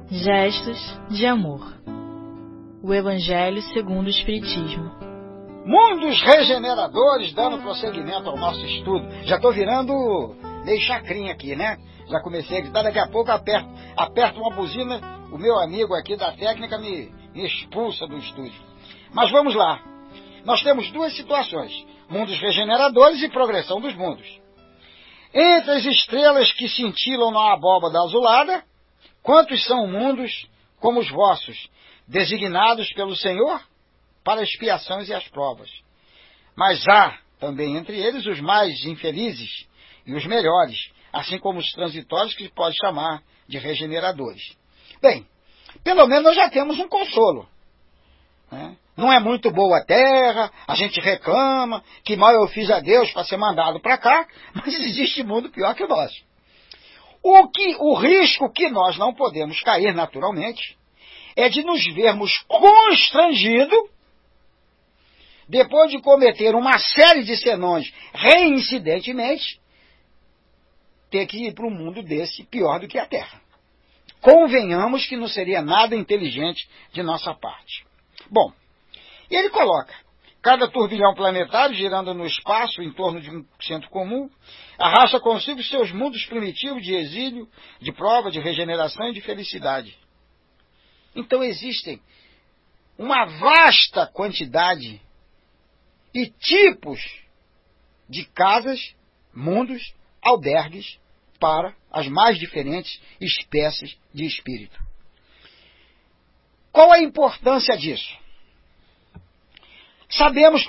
Gestos de amor. O Evangelho segundo o Espiritismo. Mundos regeneradores, dando prosseguimento ao nosso estudo. Já estou virando meio chacrinha aqui, né? Já comecei a gritar, daqui a pouco aperto uma buzina, o meu amigo aqui da técnica me expulsa do estúdio. Mas vamos lá. Nós temos duas situações: mundos regeneradores e progressão dos mundos. Entre as estrelas que cintilam na abóbada azulada, quantos são mundos como os vossos, designados pelo Senhor para expiações e as provas? Mas há também entre eles os mais infelizes e os melhores, assim como os transitórios que se pode chamar de regeneradores. Bem, pelo menos nós já temos um consolo, né? Não é muito boa a terra, a gente reclama, que mal eu fiz a Deus para ser mandado para cá, mas existe mundo pior que o nosso. O risco que nós não podemos cair naturalmente é de nos vermos constrangidos, depois de cometer uma série de senões reincidentemente, ter que ir para um mundo desse pior do que a Terra. Convenhamos que não seria nada inteligente de nossa parte. Bom, ele coloca: cada turbilhão planetário, girando no espaço em torno de um centro comum, arrasta consigo seus mundos primitivos de exílio, de prova, de regeneração e de felicidade. Então existem uma vasta quantidade e tipos de casas, mundos, albergues para as mais diferentes espécies de espírito. Qual a importância disso? Sabemos